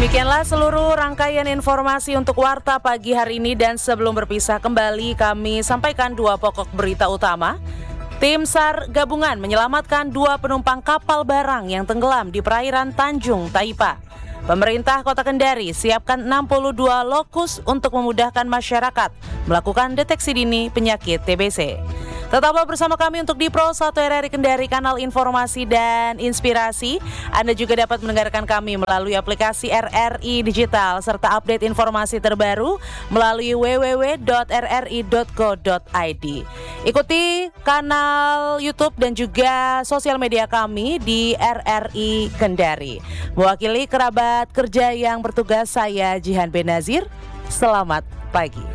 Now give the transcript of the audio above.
Demikianlah seluruh rangkaian informasi untuk Warta pagi hari ini, dan sebelum berpisah kembali kami sampaikan dua pokok berita utama. Tim SAR gabungan menyelamatkan 2 penumpang kapal barang yang tenggelam di perairan Tanjung Taipa. Pemerintah Kota Kendari siapkan 62 lokus untuk memudahkan masyarakat melakukan deteksi dini penyakit TBC. Tetaplah bersama kami untuk di Pro 1 RRI Kendari, kanal informasi dan inspirasi. Anda juga dapat mendengarkan kami melalui aplikasi RRI Digital serta update informasi terbaru melalui www.rri.co.id. Ikuti kanal YouTube dan juga sosial media kami di RRI Kendari. Mewakili kerabat kerja yang bertugas, saya Jihan Benazir. Selamat pagi.